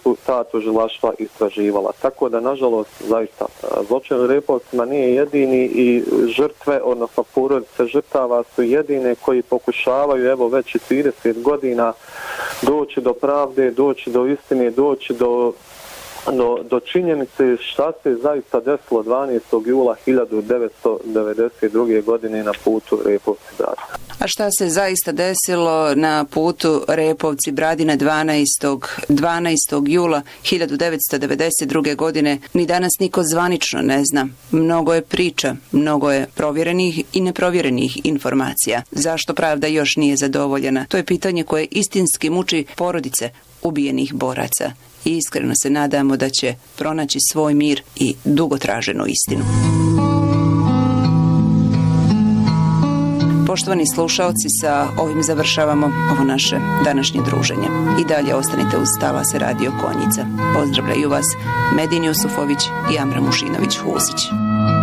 su ta tužilaštva istraživala. Tako da, nažalost, zaista, zločin u Repovcima nije jedini i žrtve, odnosno porodice žrtava su jedine koji pokušavaju, evo, već i 30 godina doći do pravde, doći do istine, doći do činjenice šta se zaista desilo 12. jula 1992. godine na putu Repovci-Bradina. A šta se zaista desilo na putu Repovci-Bradina 12. jula 1992. godine ni danas niko zvanično ne zna. Mnogo je priča, mnogo je provjerenih i neprovjerenih informacija. Zašto pravda još nije zadovoljena? To je pitanje koje istinski muči porodice ubijenih boraca. I iskreno se nadamo da će pronaći svoj mir i dugotraženu istinu. Poštovani slušaoci, sa ovim završavamo ovo naše današnje druženje. I dalje ostanite uz Talas Radio Konjica. Pozdravljaju vas Medin Jusufović i Amra Mušinović-Husić.